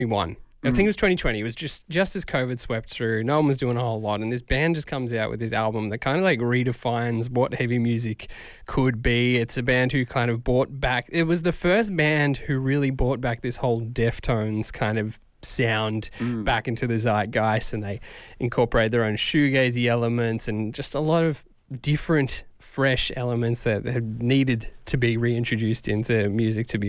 2021. I think it was 2020. It was just as COVID swept through. No one was doing a whole lot. And this band just comes out with this album that kind of like redefines what heavy music could be. It's a band who kind of brought back... It was the first band who really brought back this whole Deftones kind of sound back into the zeitgeist. And they incorporate their own shoegazy elements and just a lot of different, fresh elements that had needed to be reintroduced into music to be